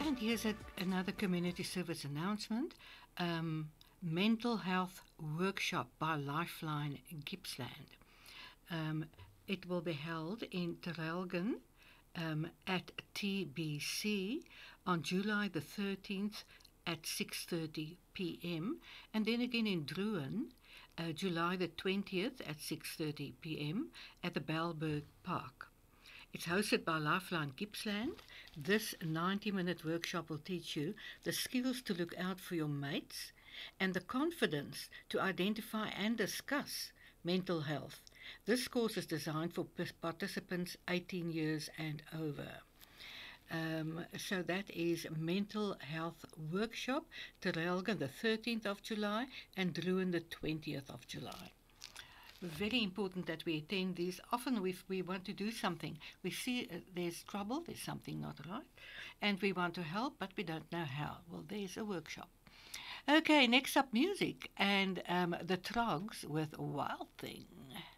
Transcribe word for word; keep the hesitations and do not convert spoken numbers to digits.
And here's a, another community service announcement. Um, mental health workshop by Lifeline in Gippsland. Um, it will be held in Terrelgan um, at T B C on July the thirteenth at six thirty p m and then again in Druin, uh, July the twentieth at six thirty p m at the Bellberg Park. It's hosted by Lifeline Gippsland. This ninety-minute workshop will teach you the skills to look out for your mates and the confidence to identify and discuss mental health. This course is designed for participants eighteen years and over. Um, so that is Mental Health Workshop, Terrelgan the thirteenth of July and Druin the twentieth of July. Very important that we attend these. Often if we want to do something, we see uh, there's trouble, there's something not right, and we want to help, but we don't know how. Well, there's a workshop. Okay, next up music, and um, the Trogs with Wild Thing.